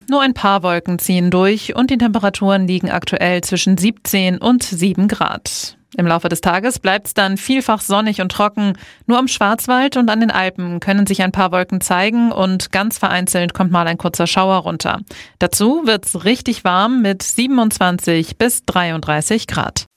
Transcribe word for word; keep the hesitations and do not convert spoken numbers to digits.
Nur ein paar Wolken ziehen durch und die Temperaturen liegen aktuell zwischen siebzehn und sieben Grad. Im Laufe des Tages bleibt es dann vielfach sonnig und trocken. Nur am Schwarzwald und an den Alpen können sich ein paar Wolken zeigen und ganz vereinzelt kommt mal ein kurzer Schauer runter. Dazu wird's richtig warm mit siebenundzwanzig bis dreiunddreißig Grad.